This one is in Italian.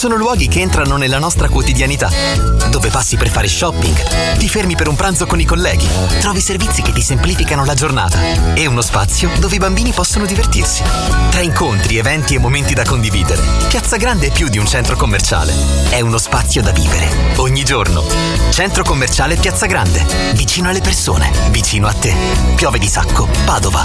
Sono luoghi che entrano nella nostra quotidianità, dove passi per fare shopping, ti fermi per un pranzo con i colleghi, trovi servizi che ti semplificano la giornata e uno spazio dove i bambini possono divertirsi. Tra incontri, eventi e momenti da condividere, Piazza Grande è più di un centro commerciale. È uno spazio da vivere ogni giorno. Centro commerciale Piazza Grande, vicino alle persone, vicino a te. Piove di Sacco, Padova.